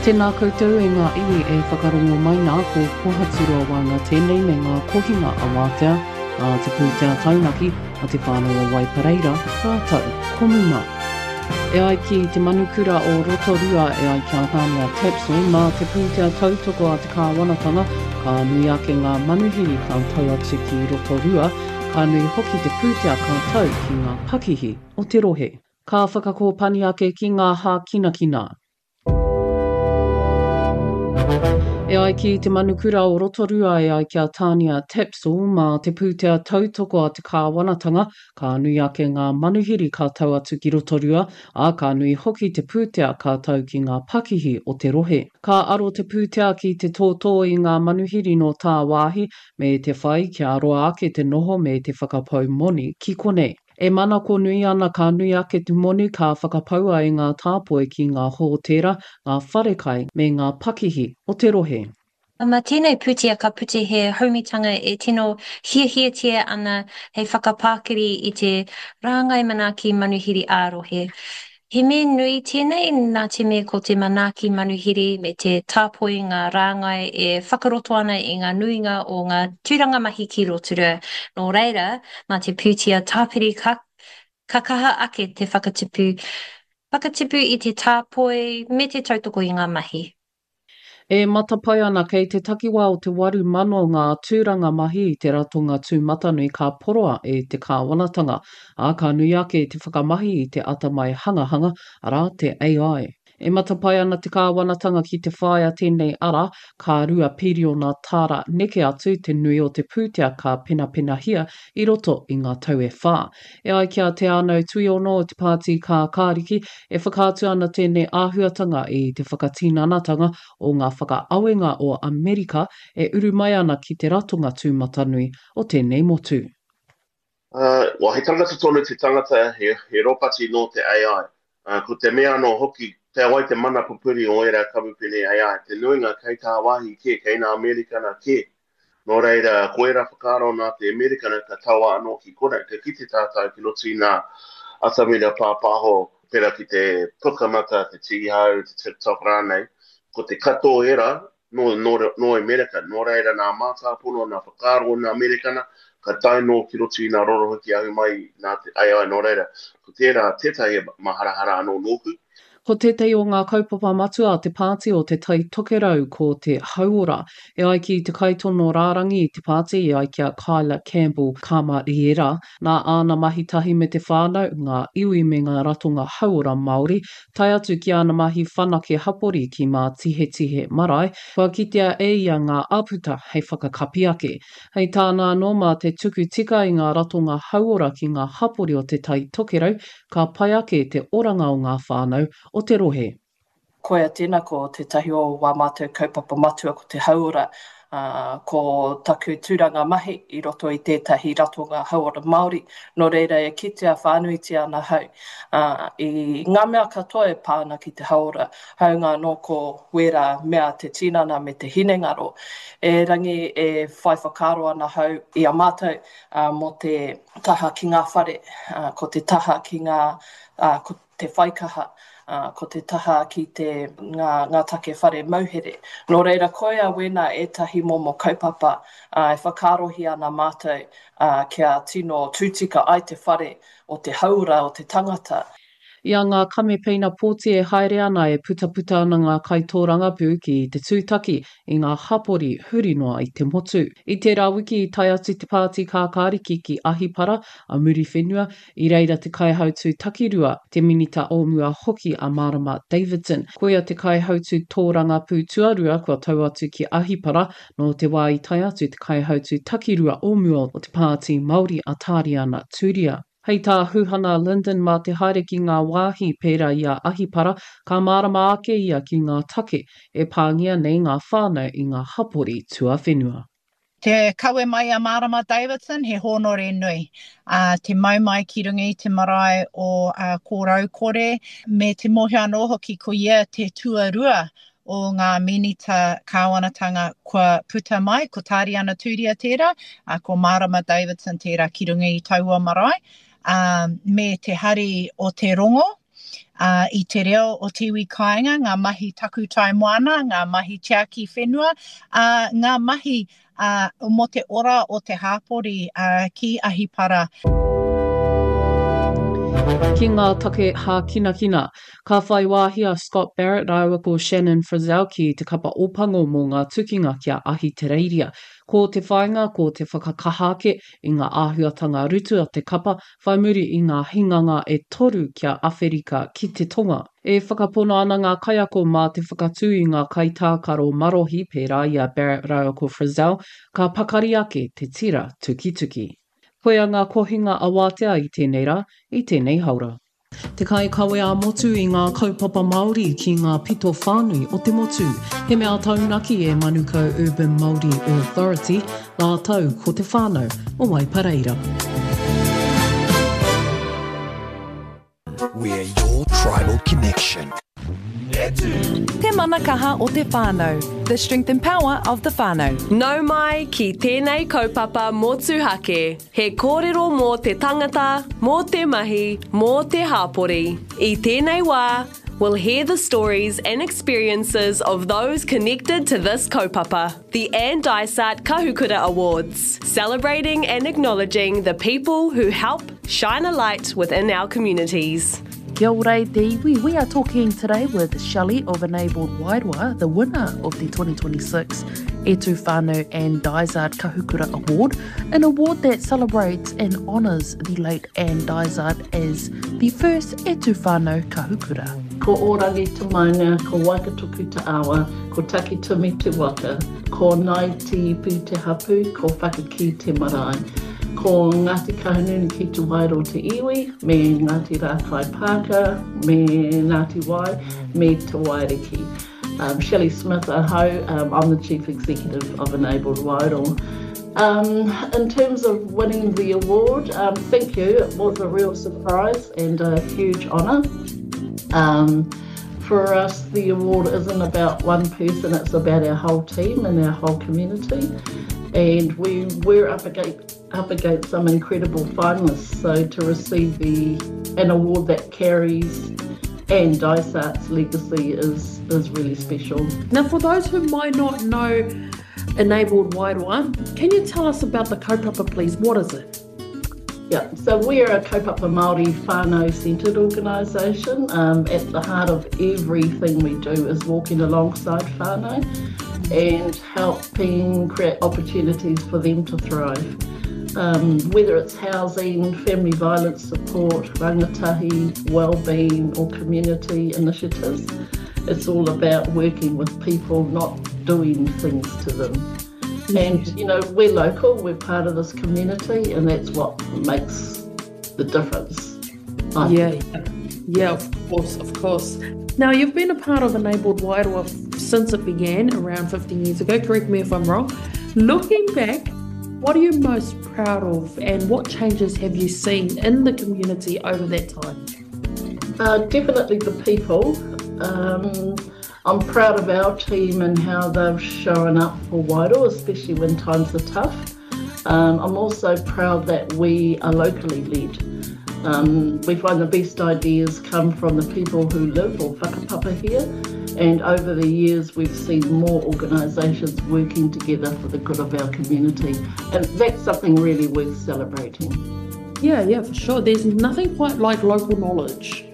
Tēnā koutou e ngā iwi e whakarongo mai nā ko pohaturua wanga tēnei me ngā kohinga a wātea, a te pūtea taunaki, a te whānau a Waipareira, rātau, komuma. E ai ki te manukura o Rotorua e ai kia hānea Tapsoi, mā te pūtea tautoko a te kāwanatanga, ka nui ake ngā manuhiri ka tau atu ki Rotorua, ka nui hoki te pūtea ka tau ki ngā pakihi o te rohe. Ka whakakōpani ake ki ngā hā kinakina. E ai ki te manukura o Rotorua e ai kia tānia Tapsoi, mā te pūtea tautoko a te kāwanatanga, ka nui ake ngā manuhiri ka tau atu ki Rotorua, a ka nui hoki te pūtea ka tau ki ngā pakihi o te rohe. Ka aro te pūtea ki te tōtō i ngā manuhiri no tā wāhi, me te whai kia aroa ake te noho me te whakapau moni ki konei. E mana ko nui ana ka nui ake tu moni ka whakapaua i ngā tāpoe ki ngā hōtera, ngā wharekai me ngā pakihi o te rohe. Ma tēnei pūtea ka pute he haumitanga e tino hiahiatia ana hei whakapākiri i te rāngai manaki manuhiri ārohe. He me nui tēnei nā te me ko te manaki manuhiri me te tāpoi ngā rāngai e whakaroto ana i ngā nuinga o ngā tūranga mahi ki Rotorua. Nō reira, mā te pūtea tāpiri ka kaha ake te whakatipu i te tāpoi me te tautoko i ngā mahi. E matapai ana kei te takiwā o te 8 mano ngā tūranga mahi i te ratonga tūmatanui ka poroa e te kāwanatanga, a ka nui ake te whakamahi i te atamai hangahanga, ara te AI. E matapai ana te kāwanatanga ki te whāia tēnei ara, ka rua pirio nā tāra neke atu te nui o te pūtea ka pena hia i roto i ngā tau e whā. E ai kia te anau tui ono o te pāti ka kāriki, e whakātu ana tēnei āhuatanga i te whakatinanatanga o ngā whakaawenga o Amerika e uru mai ana ki te ratonga tūmatanui o tēnei motu. He tangata tonu te tangata he ropati no te AI. Ko te mea no hoki te awai te mana pupuri o era kamupene AI. Te nuinga kei tā wahi kei nā Amerikana ke. Nō reira, ko era whakaro nā te Amerikana ka taua anō ki kona. Te kite tātou ki loti nā atamira pāpaho pera ki te pukamata, te tihau, te TikTok rānei. Ko te kato era no Amerika. Nō reira nā mātāpono nā whakaro nā Amerikana, ka taino ki roti nā rorohiki ahu mai nā te AI nō reira. Ko tērā tētai maharahara anō nōku. Ko tētai o ngā kaupapa matua te pāti o te tai tokerau ko te hauora. E ai ki te kaitono rārangi i te pāti e ai kia Kyla Campbell Kamariera, nā āna mahitahi me te whānau, ngā iwi me ngā ratonga hauora Māori, tai atu ki ana mahi whanake hapori ki mā tihe marae, kua kitea e ia ngā aputa hei whakakapi ake. Hei tāna anō mā te tuku tika i ngā ratonga hauora ki ngā hapori o te tai tokerau, ka pai ake te oranga o ngā whānau, o te rohe. Koia tēnā ko te tahi o wā mātou kaupapa matua ko te hauora, ko taku tūranga mahi i roto i tētahi ratonga hauora Māori. Nō reira e kitea whānuiti ana hau. I ngā mea katoa e pāna ki te hauora, haunga no ko wera mea te tinana me te hinengaro. E rangi e whai whakaro ana hau i a mātou mo te taha ki ngā whare, ko te taha ki ko te whaikaha, ko te taha ki ngā take whare mauhere. Nō reira koia wena etahi momo kaupapa e whakarohi ana mātou kia tino tūtika ai te whare o te haura o te tangata. Ia ngā kamepena pōti e haere ana e puta ana ngā kaitōranga pū ki te tūtaki i ngā hapori huri noa i te motu. I te rawiki i tai atu te pāti kākāriki ki Ahipara a muri whenua, i reira te kaihautu takirua te minita o mua hoki a Marama Davidson. Koia te kaihautu tōranga pū tuarua kua tau atu ki Ahipara no te wā i tai atu te kaihautu takirua o mua o te pāti Māori a Tāriana Tūria. Hei tā huhana Lyndon mā te haere ki ngā wāhi pērā i a Ahipara, ka marama ake ia ki ngā take e pāngia nei ngā whānau i ngā hapori tua whenua. Te kawe mai a Marama Davidson, he honore nui. Te maumai ki runga i te marae o kōrau kore, me te mohe anō hoki ko ia te tuarua o ngā minita kāwanatanga kua puta mai, ko Tāriana Tūria tērā, ko Marama Davidson tērā ki runga i taua marae. Me te hari o te rongo, I te reo o Tiwi Kāinga, ngā mahi taku tai moana, ngā mahi tia ki whenua, ngā mahi mo te ora o te hāpori ki Ahipara. Ki ngā take hākinakina, ka whai wāhia Scott Barrett rāua ko Shannon Frizzell ki te kapa ōpango mō ngā tukinga kia Ahitereiria. Ko te whainga, ko te whakakahake i ngā āhuatanga rutu a te kapa, whai muri i ngā hinganga e toru kia Awherika ki te tonga. E whakapono ana ngā kaiako mā te whakatū i ngā kaitākaro marohi pērā i a Barrett rāua ko Frizzell, ka pakari ake te tira tukituki. Koe a ngā kohinga awatea i tēnei rā, i tēnei haura. Te kai kawe a motu i ngā kaupapa Māori ki ngā pito whānui o te motu. He mea taunaki e Manukau Urban Māori Authority, ngā tau ko te whānau o Waipareira. We're your tribal connection. Te manakaha o te whānau, the strength and power of the whānau. Nau mai ki tēnei kaupapa motuhake, he kōrero mō te tangata, mō te mahi, mō te hāpori. I tēnei wā, we'll hear the stories and experiences of those connected to this kaupapa. The Ann Dysart Kahukura Awards, celebrating and acknowledging the people who help shine a light within our communities. Kia ora te iwi. We are talking today with Shelley of Enabled Wairua, the winner of the 2026 Etu Whānau Ann Dysart Kahukura Award, an award that celebrates and honours the late Ann Dysart as the first Etu Whānau Kahukura. Ko Orangi te Maunga, ko Waikatuku te Awa, ko Takitumi te Waka, ko Nai te Ipu te Hapu, ko Whakaki te Marae. Ko Ngāti Kahungunu ki te Wairo te Iwi, me Ngāti Rākai Pāka, me Ngāti Wai, me te Wairiki. Shelley Smith, aho, I'm the Chief Executive of Enabled Wairo. In terms of winning the award, thank you. It was a real surprise and a huge honour. For us, the award isn't about one person, it's about our whole team and our whole community. And we're up against some incredible finalists. So to receive an award that carries Ann Dysart's legacy is really special. Now, for those who might not know Enabled Wairua, can you tell us about the kaupapa, please? What is it? Yeah, so we're a kaupapa Māori whānau-centred organisation. At the heart of everything we do is walking alongside whānau and helping create opportunities for them to thrive. Whether it's housing, family violence support, rangatahi, wellbeing or community initiatives, it's all about working with people, not doing things to them. And, you know, we're local, we're part of this community, and that's what makes the difference. Yeah, of course. Now, you've been a part of Enabled Wairua since it began around 15 years ago, correct me if I'm wrong. Looking back, what are you most proud of and what changes have you seen in the community over that time? Definitely the people. I'm proud of our team and how they've shown up for Wairua, especially when times are tough. I'm also proud that we are locally led. We find the best ideas come from the people who live or whakapapa here, and over the years we've seen more organisations working together for the good of our community, and that's something really worth celebrating. Yeah, for sure. There's nothing quite like local knowledge.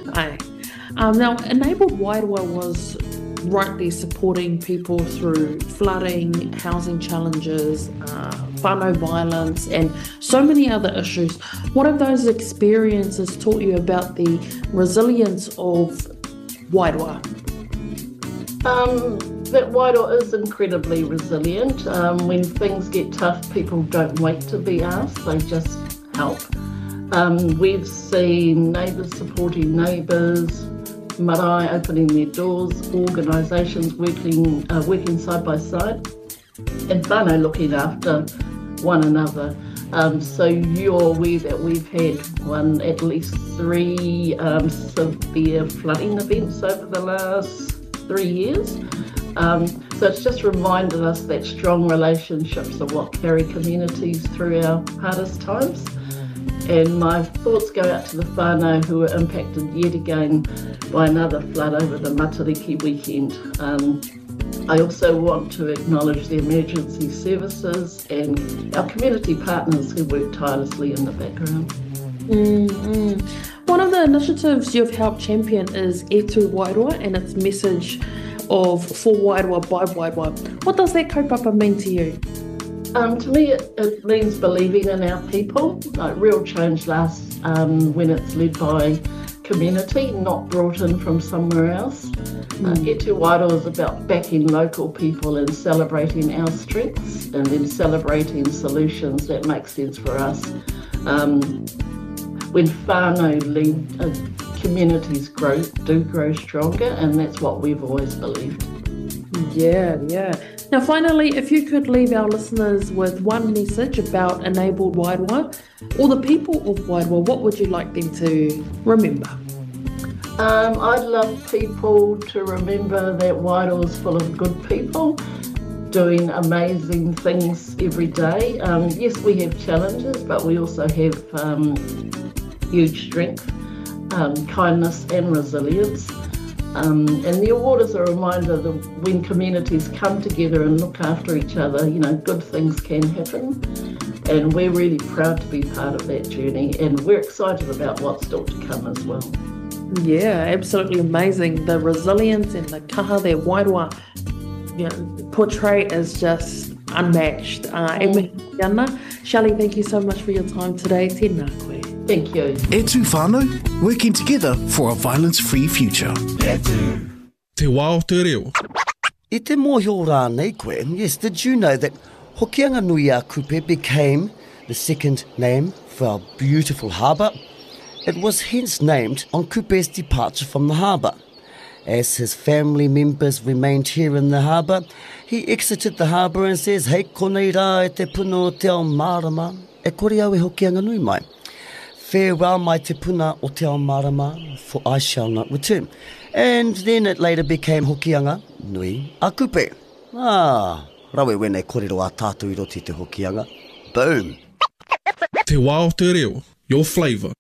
Now, Enabled Wairua was rightly supporting people through flooding, housing challenges, whānau violence and so many other issues. What have those experiences taught you about the resilience of Wairua? That Wairua is incredibly resilient. When things get tough, people don't wait to be asked, they just help. We've seen neighbours supporting neighbours, marae opening their doors, organisations working side by side, and whānau looking after one another. So you're aware that we've had at least 3 severe flooding events over the last 3 years. So it's just reminded us that strong relationships are what carry communities through our hardest times. And my thoughts go out to the whānau who were impacted yet again by another flood over the Matariki weekend. I also want to acknowledge the emergency services and our community partners who work tirelessly in the background. One of the initiatives you've helped champion is E Tu Wairua and its message of for Wairua by Wairua. What does that kaupapa mean to you? To me, it means believing in our people. Like real change lasts when it's led by community, not brought in from somewhere else. E Tu Wairua is about backing local people and celebrating our strengths and then celebrating solutions that make sense for us. When whānau lead, communities do grow stronger, and that's what we've always believed. Yeah. Now finally, if you could leave our listeners with one message about Enabled Wairua or the people of Wairua, what would you like them to remember? I'd love people to remember that Wairua is full of good people doing amazing things every day. Yes, we have challenges, but we also have huge strength, kindness and resilience. And the award is a reminder that when communities come together and look after each other, good things can happen. And we're really proud to be part of that journey, and we're excited about what's still to come as well. Yeah, absolutely amazing. The resilience and the kaha that Wairua portray is just unmatched. Shelley, thank you so much for your time today. Tēnā koe. Thank you. E Tu whānau, working together for a violence-free future. Te wā o te reo. I te mōhio rānei koe, yes, did you know that Hokianga Nui a Kupe became the second name for our beautiful harbour? It was hence named on Kupe's departure from the harbour. As his family members remained here in the harbour, he exited the harbour and says, "Hei konei rā e te puna o te ao marama, e kore au e Hokianga Nui mai. Farewell mai te puna o te ao marama, for I shall not return." And then it later became Hokianga Nui a Kupe. Rawe wene kōrero a tātou i roti te Hokianga. Boom! Te wā o te reo, your flavour.